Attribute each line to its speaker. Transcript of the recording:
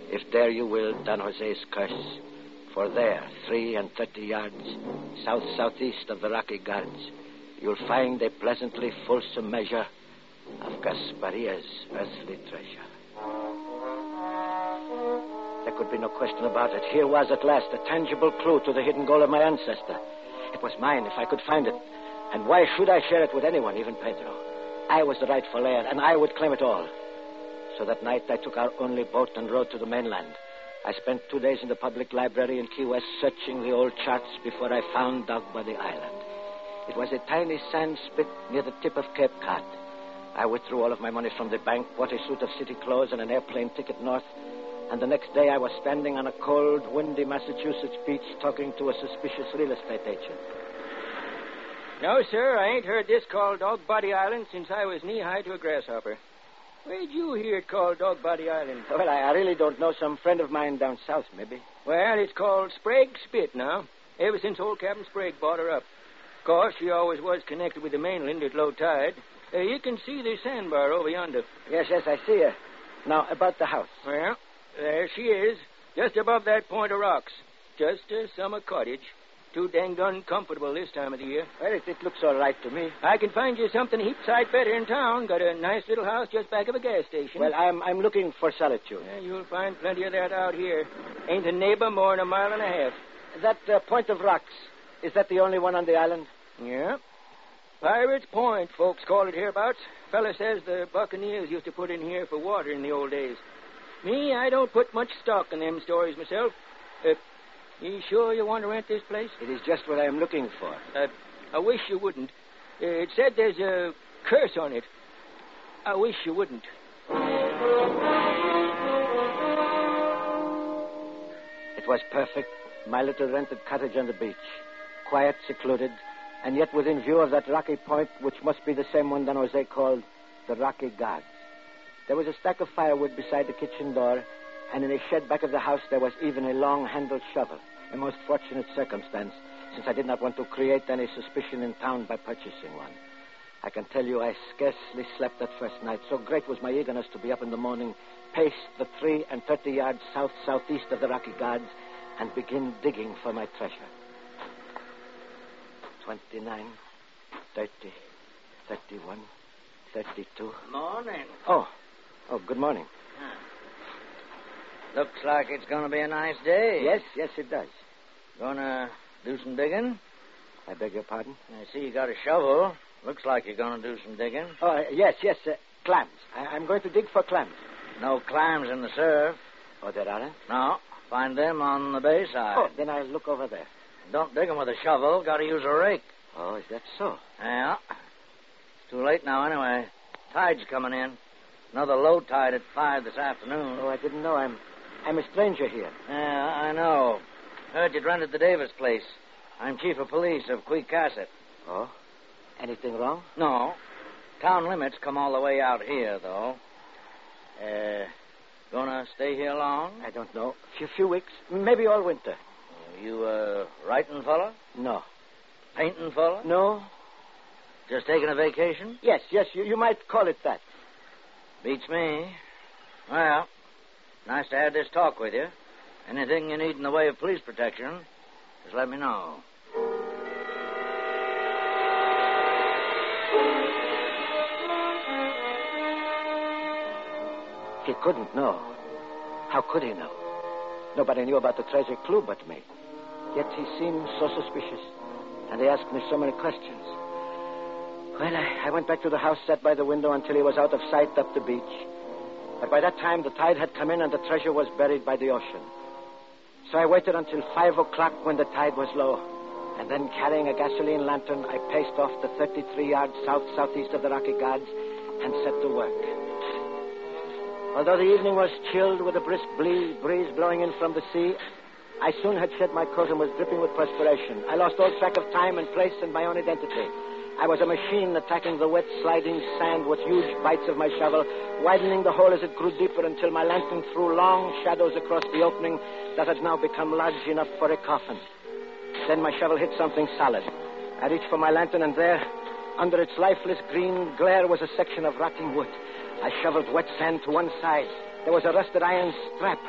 Speaker 1: if dare you will, Don Jose's curse. For there, 330 yards south-southeast of the Rocky Guards, you'll find a pleasantly fulsome measure of Gasparilla's earthly treasure. There could be no question about it. Here was at last a tangible clue to the hidden gold of my ancestor. It was mine if I could find it. And why should I share it with anyone, even Pedro? I was the rightful heir, and I would claim it all. So that night I took our only boat and rode to the mainland. I spent 2 days in the public library in Key West searching the old charts before I found Dogbody Island. It was a tiny sand spit near the tip of Cape Cod. I withdrew all of my money from the bank, bought a suit of city clothes and an airplane ticket north, and the next day I was standing on a cold, windy Massachusetts beach talking to a suspicious real estate agent.
Speaker 2: No, sir, I ain't heard this called Dogbody Island since I was knee-high to a grasshopper. Where'd you hear it called Dogbody Island?
Speaker 1: Well, I really don't know. Some friend of mine down south, maybe.
Speaker 2: Well, it's called Sprague Spit now, ever since old Captain Sprague bought her up. Of course, she always was connected with the mainland at low tide. You can see the sandbar over yonder.
Speaker 1: Yes, I see her. Now, about the house.
Speaker 2: Well, there she is, just above that point of rocks. Just a summer cottage. Too dang uncomfortable this time of the year.
Speaker 1: Well, it looks all right to me.
Speaker 2: I can find you something a heap sight better in town. Got a nice little house just back of a gas station.
Speaker 1: Well, I'm looking for solitude.
Speaker 2: Yeah, you'll find plenty of that out here. Ain't a neighbor more than a mile and a half.
Speaker 1: That point of rocks, is that the only one on the island?
Speaker 2: Yeah. Pirates Point, folks call it hereabouts. Fella says the buccaneers used to put in here for water in the old days. Me, I don't put much stock in them stories myself. You sure you want to rent this place?
Speaker 1: It is just what I am looking for.
Speaker 2: I wish you wouldn't. It said there's a curse on it. I wish you wouldn't.
Speaker 1: It was perfect. My little rented cottage on the beach. Quiet, secluded, and yet within view of that rocky point, which must be the same one Don Jose called the Rocky Guards. There was a stack of firewood beside the kitchen door, and in a shed back of the house there was even a long-handled shovel. A most fortunate circumstance, since I did not want to create any suspicion in town by purchasing one. I can tell you I scarcely slept that first night. So great was my eagerness to be up in the morning, pace the 330 yards south-southeast of the Rocky Guards, and begin digging for my treasure. 29, 30, 31, 32.
Speaker 3: Morning.
Speaker 1: Oh, good morning.
Speaker 3: Looks like it's going to be a nice day.
Speaker 1: Yes, it does.
Speaker 3: Gonna do some digging?
Speaker 1: I beg your pardon?
Speaker 3: I see you got a shovel. Looks like you're going to do some digging.
Speaker 1: Oh, yes, clams. I'm going to dig for clams.
Speaker 3: No clams in the surf.
Speaker 1: Oh, there aren't?
Speaker 3: No. Find them on the bay side.
Speaker 1: Oh, then I'll look over there.
Speaker 3: Don't dig them with a shovel. Got to use a rake.
Speaker 1: Oh, is that so?
Speaker 3: Yeah. It's too late now anyway. Tide's coming in. Another low tide at 5 this afternoon.
Speaker 1: Oh, I didn't know. I'm a stranger here.
Speaker 3: Yeah, I know. Heard you'd rented the Davis place. I'm chief of police of Queecasset.
Speaker 1: Oh? Anything wrong?
Speaker 3: No. Town limits come all the way out here, though. Gonna stay here long?
Speaker 1: I don't know. A few weeks. Maybe all winter.
Speaker 3: You a writing fella?
Speaker 1: No.
Speaker 3: Painting fella?
Speaker 1: No.
Speaker 3: Just taking a vacation?
Speaker 1: Yes, you might call it that.
Speaker 3: Beats me. Well, nice to have this talk with you. Anything you need in the way of police protection, just let me know.
Speaker 1: He couldn't know. How could he know? Nobody knew about the treasure clue but me. Yet he seemed so suspicious, and he asked me so many questions. Well, I went back to the house, sat by the window until he was out of sight up the beach. But by that time, the tide had come in and the treasure was buried by the ocean. So I waited until 5 o'clock when the tide was low. And then, carrying a gasoline lantern, I paced off the 33 yards south-southeast of the Rocky Guards and set to work. Although the evening was chilled with a brisk breeze blowing in from the sea, I soon had shed my coat and was dripping with perspiration. I lost all track of time and place and my own identity. I was a machine attacking the wet, sliding sand with huge bites of my shovel, widening the hole as it grew deeper until my lantern threw long shadows across the opening that had now become large enough for a coffin. Then my shovel hit something solid. I reached for my lantern, and there, under its lifeless green glare, was a section of rotting wood. I shoveled wet sand to one side. There was a rusted iron strap